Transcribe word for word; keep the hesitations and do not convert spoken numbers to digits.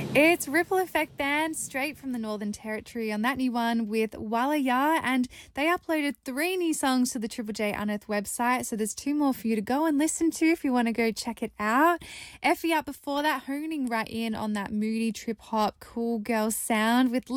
It's Ripple Effect Band straight from the Northern Territory on that new one with Walaya, and they uploaded three new songs to the Triple J Unearthed website, so there's two more for you to go and listen to if you want to go check it out. Effie up before that, honing right in on that moody trip hop cool girl sound with